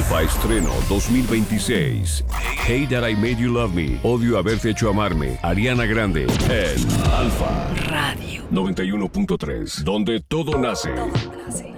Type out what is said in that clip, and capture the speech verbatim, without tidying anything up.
Alfa estreno dos mil veintiséis. Hate That I Made You Love Me. Odio haberte hecho amarme. Ariana Grande en Alfa Radio noventa y uno punto tres, donde todo nace. Todo nace.